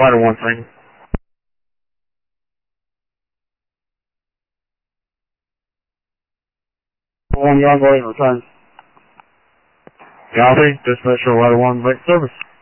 Ladder 1 training. One Yongle return. Copy. Dispatcher Ladder 1, make service.